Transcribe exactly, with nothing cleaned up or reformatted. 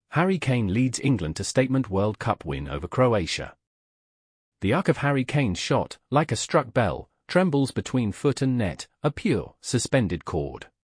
Harry Kane leads England to statement World Cup win over Croatia. The arc of Harry Kane's shot, like a struck bell, trembles between foot and net, a pure, suspended chord.